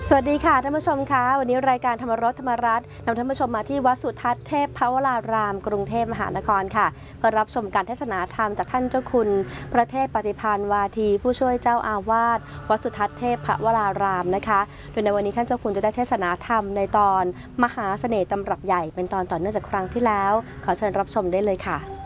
สวัสดีค่ะท่านผู้ชมคะวันนี้รายการธรรมรสธรรมรัตน์นำท่านผู้ชมมาที่วัดสุทัศน์เทพพวรารามกรุงเทพมหานครค่ะเพื่อรับชมการเทศนาธรรมจากท่านเจ้าคุณพระเทพปฏิภาณวาทีผู้ช่วยเจ้าอาวาสวัดสุทัศน์เทพพวรารามนะคะโดยในวันนี้ท่านเจ้าคุณจะได้เทศนาธรรมในตอนมหาเสน่ห์ตำรับใหญ่เป็นตอนต่อเนื่องจากครั้งที่แล้วขอเชิญรับชมได้เลยค่ะ